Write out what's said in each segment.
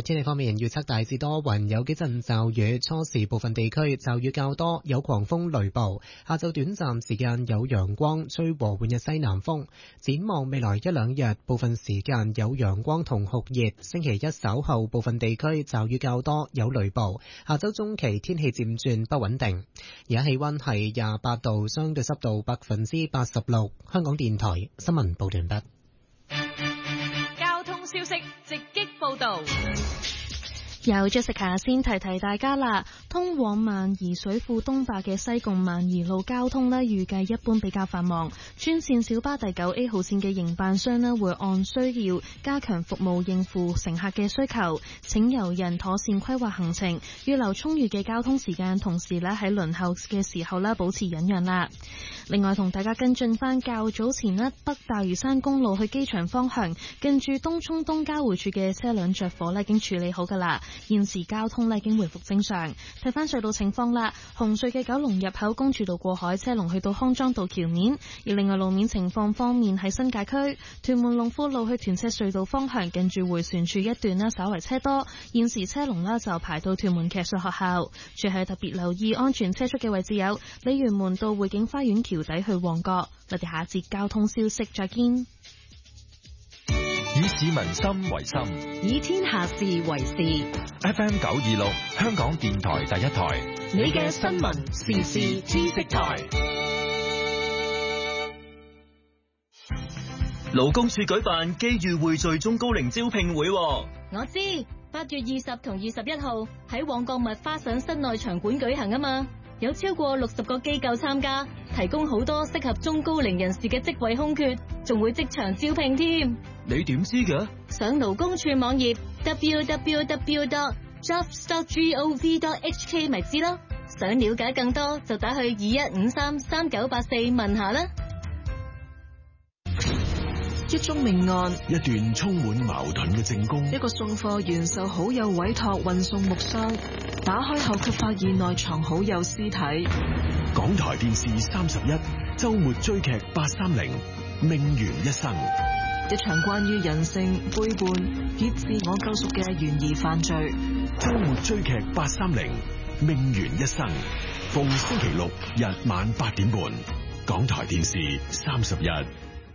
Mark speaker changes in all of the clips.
Speaker 1: 天氣方面，預測大致多雲，有幾陣驟雨，初時部分地區驟雨較多，有狂風雷暴。下晝短暫時間有陽光，吹和緩嘅西南風。展望未來一兩日，部分時間有陽光同酷熱。星期一稍後部分地區驟雨較多，有雷暴。下週中期天氣漸轉不穩定。而家氣溫係28度，相對濕度86%。香港電台新聞報道完畢。
Speaker 2: 交通消息直擊報道。
Speaker 3: 由 Jessica 先提提大家啦，通往萬宜水庫東壩嘅西貢萬宜路交通呢，預計一般比較繁忙。專線小巴第 9A 號線嘅營辦商呢，會按需要加強服務應付乘客嘅需求，請遊人妥善規劃行程，預留充裕嘅交通時間，同時呢喺輪候嘅時候呢保持忍讓啦。另外同大家跟進翻較早前呢，北大嶼山公路去機場方向近住東涌東交匯處嘅車輛着火呢，已經處理好噶啦。現時交通呢已經回復正常。睇翻隧道情況啦，紅隧嘅九龍入口公主道過海車龍去到康莊道橋面，而另外路面情況方面喺新界區屯門龍富路去屯赤隧道方向近住迴旋處一段呢稍為車多，現時車龍呢就排到屯門騎術學校。最係特別留意安全車速嘅位置有鯉魚門道匯景花園橋底去旺角。我哋下節交通消息再見。
Speaker 4: 以市民心為心，
Speaker 2: 以天下事為事。
Speaker 4: FM 926，香港電台第一台，
Speaker 2: 你嘅新聞時事知識台。
Speaker 5: 勞工處舉辦機遇匯聚中高齡招聘會。
Speaker 6: 我知8月20同21號喺旺角麥花臣室內場館舉行啊嘛，有超過60個機構參加，提供好多適合中高齡人士嘅職位空缺，仲會即場招聘添。
Speaker 5: 你點知嘅？
Speaker 6: 上勞工處網頁 www.jobs.gov.hk 咪知咯。想了解更多就打去21533984問下啦。
Speaker 7: 一宗命案，
Speaker 8: 一段充滿矛盾嘅證供，
Speaker 7: 一個送貨員受好友委託運送木箱，打開後卻發現內藏好友屍體。
Speaker 8: 港台電視31周末追劇830命懸一生，
Speaker 7: 一場關於人性背叛以自我救贖嘅懸疑犯罪。
Speaker 8: 周末追劇830命懸一生，逢星期六日晚8點半，港台電視31。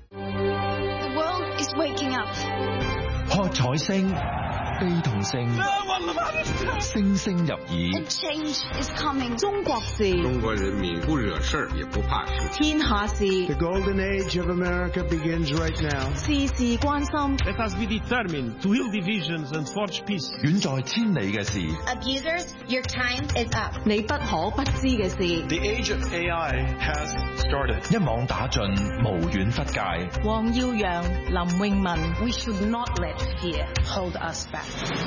Speaker 9: Is waking up.
Speaker 4: 喝彩聲，悲痛聲，聲聲入耳。
Speaker 9: A change is coming.
Speaker 10: 中國事，
Speaker 11: 中國人民不惹事也不怕事。
Speaker 10: 天下事。
Speaker 12: The golden age of America begins right now.
Speaker 10: 事事關心。
Speaker 13: Let us be determined to heal divisions and forge peace.
Speaker 4: 遠在千里嘅事。
Speaker 9: Abusers, your time is up.
Speaker 10: 你不可不知嘅事。
Speaker 14: The age of AI has started.
Speaker 4: 一網打盡，無遠弗屆。
Speaker 10: 黃耀揚、林詠雯
Speaker 15: We should not let fear hold us back.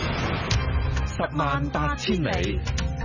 Speaker 4: 108000里。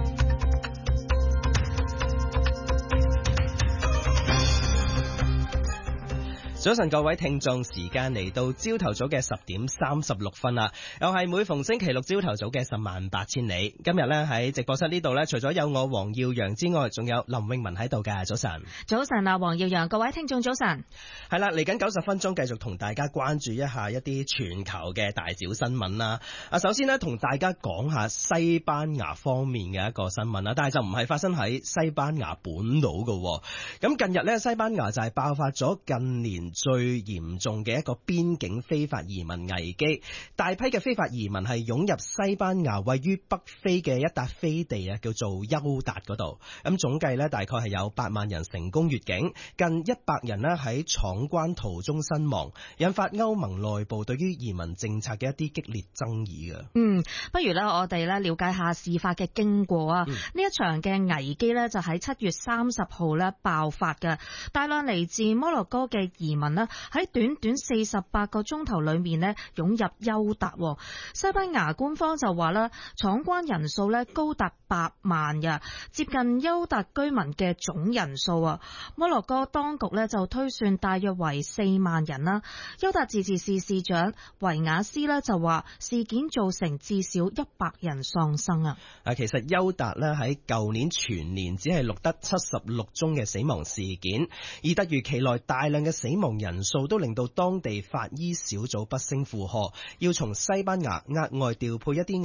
Speaker 16: 早晨各位聽眾，時間嚟到朝頭早嘅10點36分啦，又係每逢星期六朝頭早嘅108000里。今日呢喺直播室呢度呢，除咗有我黃耀揚之外，仲有林詠雯喺度㗎。早晨，
Speaker 3: 早晨啊，黃耀揚，各位聽眾早晨。
Speaker 16: 係啦，嚟緊90分鐘，繼續同大家關注一下一啲全球嘅大小新聞啦。首先呢，同大家講下西班牙方面嘅一個新聞啦，但係就唔係發生喺西班牙本島㗎。咁近日呢，西班牙就係爆發咗近年最嚴重嘅一個邊境非法移民危機，大批嘅非法移民係湧入西班牙位於北非嘅一笪飛地啊，叫做休達嗰度。咁總計呢，大概係有8萬人成功越境，近100人呢喺闖關途中身亡，引發歐盟內部對於移民政策嘅一啲激烈爭議嘅。
Speaker 3: 不如呢，我哋呢了解下事發嘅經過啊。呢一場嘅危機呢，就喺7月30號呢爆發嘅，大量嚟自摩洛哥嘅移民呢喺短短48個鐘頭裏面呢湧入休達。西班牙官方就話啦，闖關人數呢高達8萬嘅，接近休達居民嘅總人數啊。摩洛哥當局呢就推算大約為4萬人啦。休達自治市市長維亞斯呢就話事件造成至少100人喪生啊。
Speaker 16: 其實休達呢喺舊年全年只係錄得76宗嘅死亡事件，而突如其來大量嘅死亡人數都令到當地法醫小組不勝負荷，要從西班牙額外調配一啲